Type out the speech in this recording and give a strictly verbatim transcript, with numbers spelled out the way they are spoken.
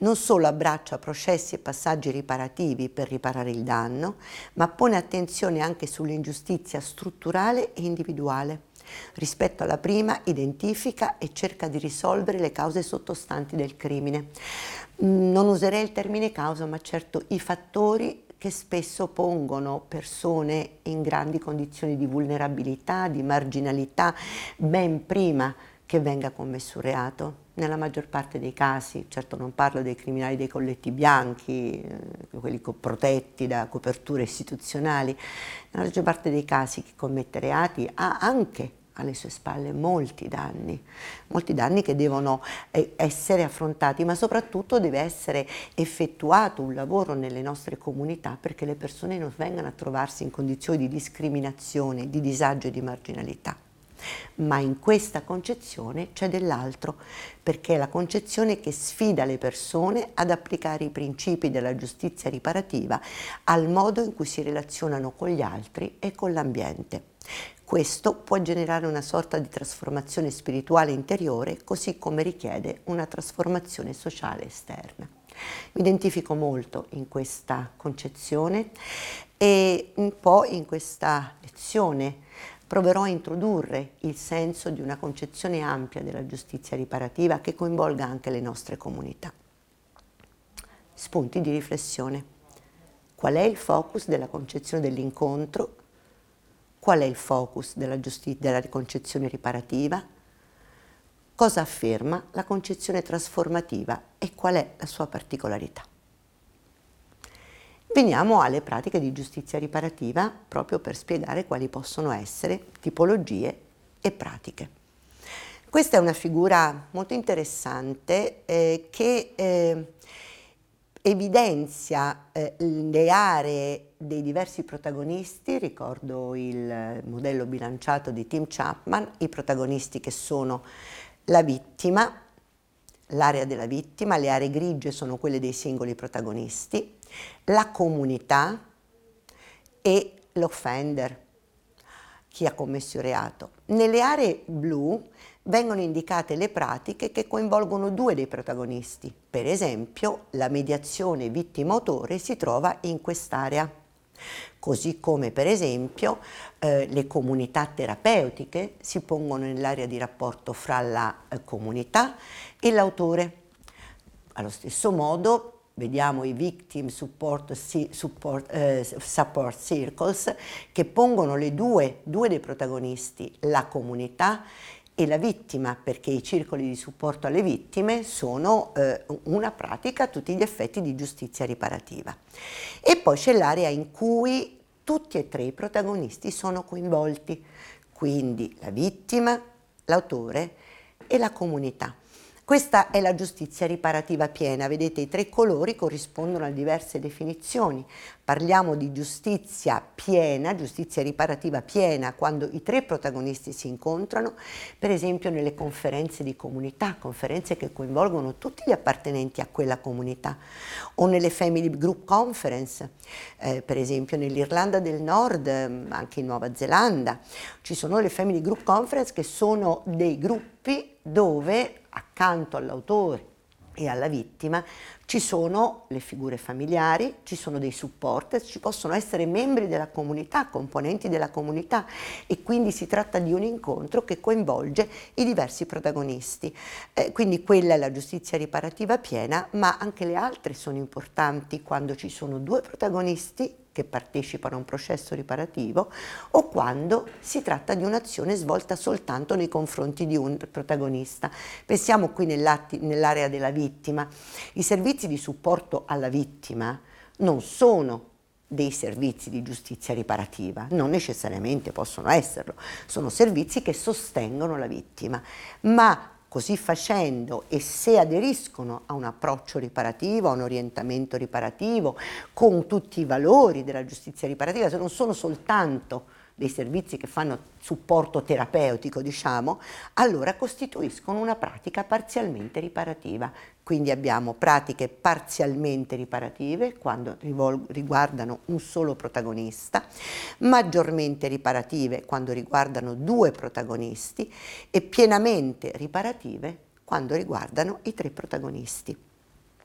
non solo abbraccia processi e passaggi riparativi per riparare il danno, ma pone attenzione anche sull'ingiustizia strutturale e individuale. Rispetto alla prima, identifica e cerca di risolvere le cause sottostanti del crimine. Non userei il termine causa, ma certo i fattori che spesso pongono persone in grandi condizioni di vulnerabilità, di marginalità, ben prima che venga commesso un reato. Nella maggior parte dei casi, certo non parlo dei criminali dei colletti bianchi, eh, quelli protetti da coperture istituzionali, nella maggior parte dei casi chi commette reati ha anche alle sue spalle molti danni, molti danni che devono eh, essere affrontati, ma soprattutto deve essere effettuato un lavoro nelle nostre comunità perché le persone non vengano a trovarsi in condizioni di discriminazione, di disagio e di marginalità. Ma in questa concezione c'è dell'altro, perché è la concezione che sfida le persone ad applicare i principi della giustizia riparativa al modo in cui si relazionano con gli altri e con l'ambiente. Questo può generare una sorta di trasformazione spirituale interiore, così come richiede una trasformazione sociale esterna. Mi identifico molto in questa concezione e un po' in questa lezione proverò a introdurre il senso di una concezione ampia della giustizia riparativa che coinvolga anche le nostre comunità. Spunti di riflessione. Qual è il focus della concezione dell'incontro? Qual è il focus della, giusti- della concezione riparativa? Cosa afferma la concezione trasformativa e qual è la sua particolarità? Veniamo alle pratiche di giustizia riparativa proprio per spiegare quali possono essere tipologie e pratiche. Questa è una figura molto interessante eh, che eh, evidenzia eh, le aree dei diversi protagonisti. Ricordo il modello bilanciato di Tim Chapman, i protagonisti che sono la vittima, l'area della vittima, le aree grigie sono quelle dei singoli protagonisti, la comunità e l'offender, chi ha commesso il reato. Nelle aree blu vengono indicate le pratiche che coinvolgono due dei protagonisti. Per esempio, la mediazione vittima-autore si trova in quest'area, così come per esempio eh, le comunità terapeutiche si pongono nell'area di rapporto fra la eh, comunità e l'autore. Allo stesso modo vediamo i victim support, support, eh, support circles che pongono le due, due dei protagonisti, la comunità e la vittima, perché i circoli di supporto alle vittime sono eh, una pratica a tutti gli effetti di giustizia riparativa. E poi c'è l'area in cui tutti e tre i protagonisti sono coinvolti, quindi la vittima, l'autore e la comunità. Questa è la giustizia riparativa piena. Vedete, i tre colori corrispondono a diverse definizioni. Parliamo di giustizia piena, giustizia riparativa piena, quando i tre protagonisti si incontrano, per esempio nelle conferenze di comunità, conferenze che coinvolgono tutti gli appartenenti a quella comunità, o nelle Family Group Conference, eh, per esempio nell'Irlanda del Nord, anche in Nuova Zelanda. Ci sono le Family Group Conference che sono dei gruppi dove accanto all'autore e alla vittima ci sono le figure familiari, ci sono dei supporter, ci possono essere membri della comunità, componenti della comunità, e quindi si tratta di un incontro che coinvolge i diversi protagonisti. Eh, quindi quella è la giustizia riparativa piena, ma anche le altre sono importanti quando ci sono due protagonisti che partecipano a un processo riparativo o quando si tratta di un'azione svolta soltanto nei confronti di un protagonista. Pensiamo qui nell'area della vittima. I servizi di supporto alla vittima non sono dei servizi di giustizia riparativa, non necessariamente possono esserlo, sono servizi che sostengono la vittima, ma così facendo, e se aderiscono a un approccio riparativo, a un orientamento riparativo, con tutti i valori della giustizia riparativa, se non sono soltanto dei servizi che fanno supporto terapeutico, diciamo, allora costituiscono una pratica parzialmente riparativa. Quindi abbiamo pratiche parzialmente riparative, quando riguardano un solo protagonista, maggiormente riparative, quando riguardano due protagonisti, e pienamente riparative, quando riguardano i tre protagonisti.